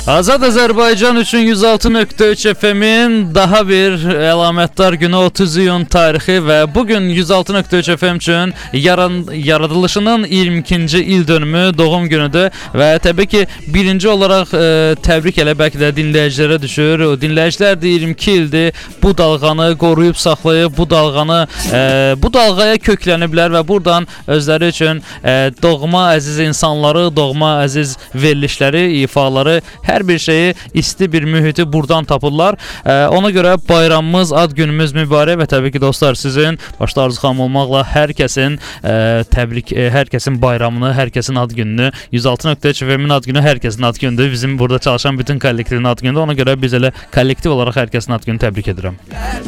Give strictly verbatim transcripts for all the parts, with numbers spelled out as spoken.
Azad Azərbaycan üçün yüz altı nöqtə üç F M-in daha bir əlamətdar günü otuz iyun tarixi və bugün yüz altı nöqtə üç F M üçün yaran, yaradılışının iyirmi ikinci il dönümü, doğum günüdür və təbii ki, birinci olaraq e, təbrik elə bəlkə də dinləyicilərə düşür. O dinləyicilər də iyirmi iki ildir bu dalğanı qoruyub saxlayıb, bu dalğanı e, bu dalğaya kökləniblər və buradan özləri üçün e, doğma əziz insanları, doğma əziz verilişləri, ifaları, hər bir şeyi, isti bir mühiti buradan tapırlar. Ee, ona görə bayramımız, ad günümüz mübarək və təbii ki, dostlar, sizin başda Arzu xanım olmaqla hər kəsin e, təbrik, e, hər kəsin bayramını, hər kəsin ad gününü, yüz altı nöqtə üç F M-in ad günü hər kəsin ad günüdür. Bizim burada çalışan bütün kollektivin ad günüdür. Ona görə biz elə kollektiv olaraq hər kəsin ad gününü təbrik edirəm.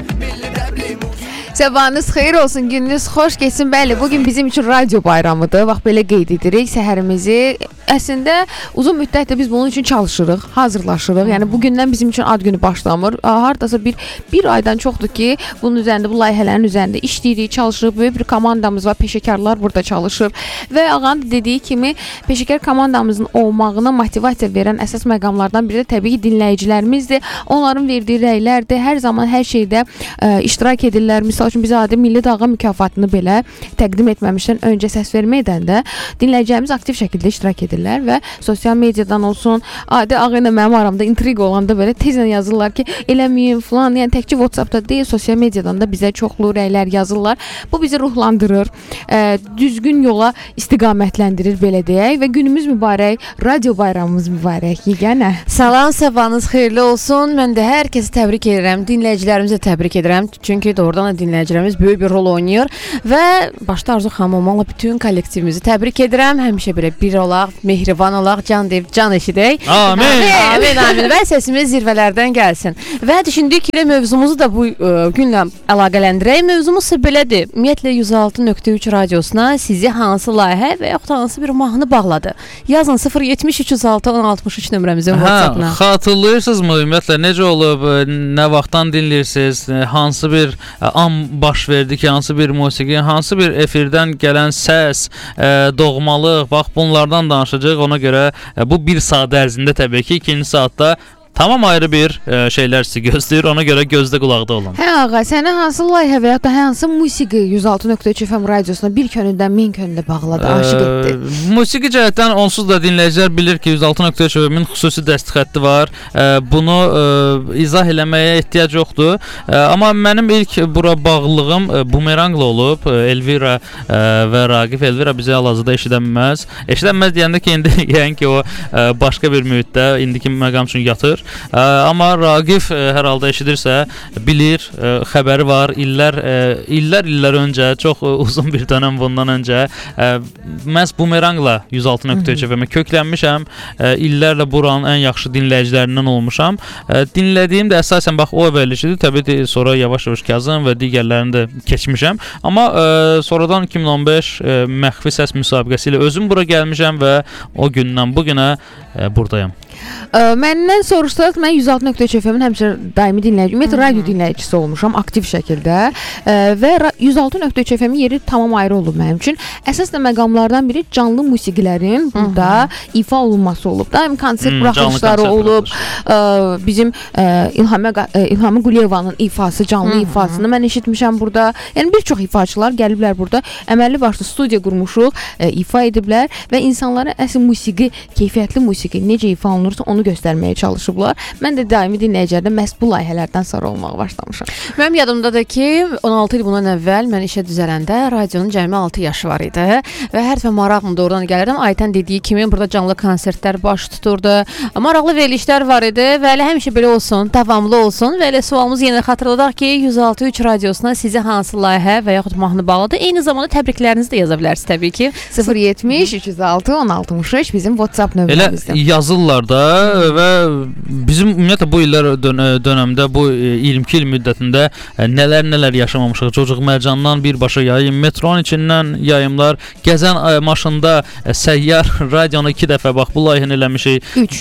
Sabahınız xeyir olsun, gününüz xoş geçsin. Bəli, bugün bizim üçün radyo bayramıdır. Bax, belə qeyd edirik səhərimizi. Əslində, uzun müddətdir biz bunun üçün çalışırıq, hazırlaşırıq. Yəni, bugündən bizim üçün ad günü başlamır. Haradasa bir, bir aydan çoxdur ki, bunun üzərində, bu layihələrin üzərində işləyirik, çalışırıq. Böyük bir komandamız var, peşəkarlar burada çalışır. Və ağanın dediyi kimi, peşəkar komandamızın olmağına motivasiya verən əsas məqamlardan biri də təbii ki, dinləyicilərimizdir. Onların verdiyi rəylərdir. Hər zaman hər şeydə ə, iştirak edirlər. Misal üçün, bizə adi Milli Dalğa mükafatını belə təqdim etməmişdən öncə səs verməkdən də dinləyicilərimiz aktiv şəkildə iştirak edirlər və sosial mediadan olsun, adi ağı ilə mənim aramda intriq olanda belə tezlə yazırlar ki, eləməyin falan, yəni təkcə WhatsAppda deyil, sosial mediadan da bizə çoxlu rəylər yazırlar. Bu bizi ruhlandırır, ə, düzgün yola istiqamətləndirir, belə deyək və günümüz mübarək, radyo bayramımız mübarək, yeganə. Salam, sabahınız xeyirli olsun. Mən də hər kəsi təbrik edirəm, dinləyicilərimizi təbrik edirəm, çünki doğrudan da dinləyicilərimiz böyük bir rol oynayır və başda Arzu xanım olmaqla bütün kollektivimizi təbrik edirəm. Həmişə belə bir olaq, mehriban olaq, can deyib can eşidək. Amin. Amin, amin. Və səsimiz zirvələrdən gəlsin. Və düşündük ki, mövzumuzu da bu ə, günlə əlaqələndirək. Mövzumuz belədir. Ümumiyyətlə yüz altı nöqtə üç radiosuna sizi hansı layihə və yaxud hansı bir mahnı bağladı? Yazın sıfır yetmiş üç yüz altı on altmış üç nömrəmizin WhatsApp-ına. Xatırlayırsınızmı? Ümumiyyətlə necə olub, nə vaxtdan dinləyirsiniz, hansı bir an baş verdi ki, hansı bir musiqi, hansı bir efirdən gələn səs, e, doğmalıq, bax bunlardan danışacağıq. Ona görə e, bu bir saat ərzində təbii ki, ikinci saatda tamam ayrı bir e, şeylər sizi gözləyir. Ona görə gözdə qulaqda olun. Hə ağa, sənə hansı layihə və ya da hansı musiqi yüz altı nöqtə üç F M radiosuna bir könüldən min könüldə bağladı, aşiq etdi? E, musiqi cəhətdən onsuz da dinləyicilər bilir ki, yüz altı nöqtə üç F M-in xüsusi dəstək xətti var. E, bunu e, izah eləməyə ehtiyac yoxdur. E, amma mənim ilk bura bağlılığım e, bumerangla olub. E, Elvira e, və Raqif. Elvira bizi hal-hazırda eşidənməz. Eşidənməz deyəndə ki, indi yəni ki, o e, başqa bir mühitdə, indiki məqam üçün yatır. Ə, amma Raqif ə, hər halda eşidirsə, bilir, ə, xəbəri var. İllər, ə, illər illər öncə, çox ə, uzun bir dönəm bundan öncə ə, məhz bumerangla yüz altı nöqtə üç F M-ə köklənmişəm. Ə, illərlə buranın ən yaxşı dinləyicilərindən olmuşam. Ə, dinlədiyim də əsasən bax o verilişidir. Təbii ki, sonra yavaş-yavaş Kazım və digərlərini də keçmişəm. Amma ə, sonradan iki min on beş ə, məxfi səs müsabiqəsi ilə özüm bura gəlmişəm və o gündən bu günə ə, buradayam. Ə, məndən soruşsaq, mən yüz altı nöqtə üç F M-in həmişə daimi dinləyici, ümumiyyətlə radio dinləyicisi olmuşam aktiv şəkildə ə, və yüz altı nöqtə üç F M-in yeri tamam ayrı olub mənim üçün. Əsas da məqamlardan biri canlı musiqilərin burada Hı -hı. ifa olunması olub. Daim konsert hmm, buraxılışları olub. Ə, bizim ə, İlhamə ə, İlhamə Quliyevanın ifası, canlı Hı -hı. ifasını mən eşitmişəm burada. Yəni bir çox ifaçılar gəliblər burada. Əməlli başlı studiya qurmuşuq, ə, ifa ediblər və insanlara əsl musiqi, keyfiyyətli musiqi necə ifa olunur onu göstərməyə çalışıblar. Mən də daimi dinləyicilərdən məhz bu layihələrdən sonra olmağa başlamışam. Mənim yadımdadır ki, on altı il bundan əvvəl mən işə düzələndə radionun cəmi altı yaşı var idi və hər dəfə maraqla doğrudan gəlirdim. Aytən dediyi kimi burada canlı konsertlər baş tuturdu. Maraqlı verilişlər var idi və elə həmişə belə olsun, davamlı olsun və elə sualımızı yenə xatırladaq ki, yüz altı üç radiosuna sizi hansı layihə və yaxud mahnı bağladı? Eyni zamanda təbriklərinizi də yaza bilərsiniz təbii ki. sıfır yetmiş üç yüz altı on altmış üç bizim WhatsApp nömrəmizdir. Elə yazırlar da və bizim ümumiyyətlə bu illər dön dönəmdə, bu iyirmi iki il müddətində nələr-nələr yaşamamışıq. Cocuq Mərcandan birbaşa yayım, metronun içindən yayımlar, gəzən maşında səyyar radionu iki dəfə bax bu layihəni eləmişik. üç.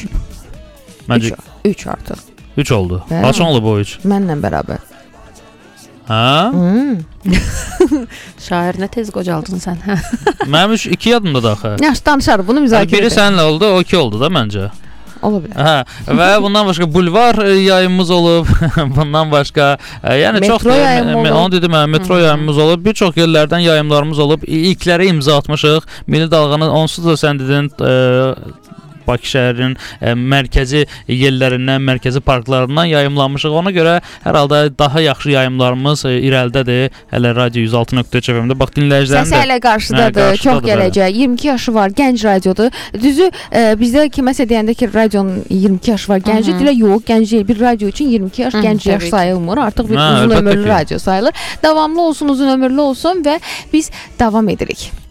Magic. üç artıq. üç oldu. Kaç oldu bu üç? Mənlə bərabər. Ha? Hmm. Şair nə tez qocaldın sən. Mənim iki yadımda da axı. Yaxşı danışarıq, bunu müzakirə edək. Biri səninlə oldu, o iki oldu da məncə. ola bilər. Hə, və bundan başqa bulvar e, yayımımız olub. Bundan başqa, e, yəni Metro çox yayımı olub. onu dedim, mən metro yayımımız olub. Bir çox yerlərdən yayımlarımız olub. İlklərə imza atmışıq. Milli Dalğanın onsuz da sən dedin, e, Bakı şəhərinin e, mərkəzi yerlərindən, mərkəzi parklarından yayımlanmışıq. Ona görə hər halda daha yaxşı yayımlarımız e, irəlidədir. Hələ Radio yüz altı nöqtə üç F M-də. Bax dinləyicilərim Səsi hələ qarşıdadır, Hə, çox qarşıdadır, gələcək. iyirmi iki yaşı var, gənc radiodur. Düzü e, bizdə kiməsə deyəndə ki, radionun iyirmi iki yaşı var, gənc deyil, yox, gənc deyil. Bir radio üçün iyirmi iki yaş Hı, gənc yaş təbii ki. sayılmır. Artıq bir Hə, uzun əlbəttə ömürlü ki. radio sayılır. Davamlı olsun, uzun ömürlü olsun və biz davam edirik.